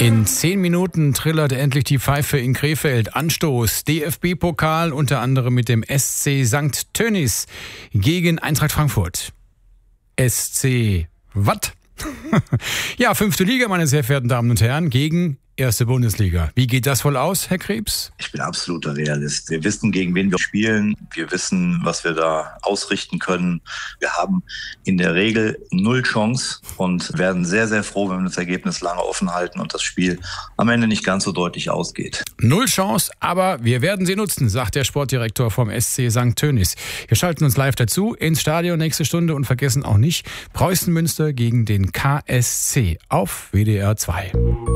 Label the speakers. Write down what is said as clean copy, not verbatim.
Speaker 1: In 10 Minuten trillert endlich die Pfeife in Krefeld. Anstoß, DFB-Pokal, unter anderem mit dem SC St. Tönnies gegen Eintracht Frankfurt. SC Watt? Ja, 5. Liga, meine sehr verehrten Damen und Herren, gegen 1. Bundesliga. Wie geht das wohl aus, Herr Krebs?
Speaker 2: Ich bin absoluter Realist. Wir wissen, gegen wen wir spielen. Wir wissen, was wir da ausrichten können. Wir haben in der Regel 0 Chance und werden sehr, sehr froh, wenn wir das Ergebnis lange offen halten und das Spiel am Ende nicht ganz so deutlich ausgeht.
Speaker 1: 0 Chance, aber wir werden sie nutzen, sagt der Sportdirektor vom SC St. Tönnies. Wir schalten uns live dazu ins Stadion nächste Stunde und vergessen auch nicht Preußen Münster gegen den KSC auf WDR 2.